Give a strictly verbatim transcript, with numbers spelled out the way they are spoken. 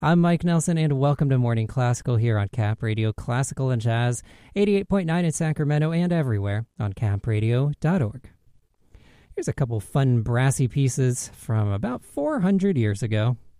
I'm Mike Nelson, and welcome to Morning Classical here on Cap Radio Classical and Jazz, eighty-eight point nine in Sacramento and everywhere on cap radio dot org. Here's a couple fun brassy pieces from about four hundred years ago.